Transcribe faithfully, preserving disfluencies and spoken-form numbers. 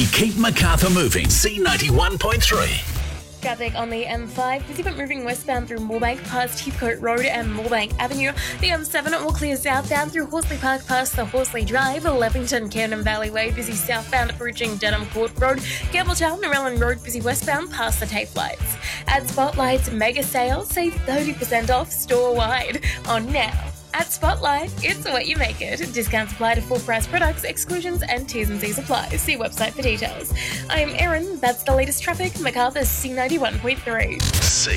keep Macarthur moving. C ninety-one point three. Traffic on the M five, busy but moving westbound through Moorebank past Heathcote Road and Moorebank Avenue. The M seven will clear southbound through Horsley Park past the Horsley Drive, Leppington, Camden Valley Way, busy southbound approaching Denham Court Road, Campbelltown, Narellan Road, busy westbound past the TAFE lights. At Spotlight's mega sale, save thirty percent off store-wide on now. At Spotlight, it's what you make it. Discounts apply to full price products, exclusions and T's and C's apply. See website for details. I'm Erin, that's the latest traffic, Macarthur C ninety-one point three. C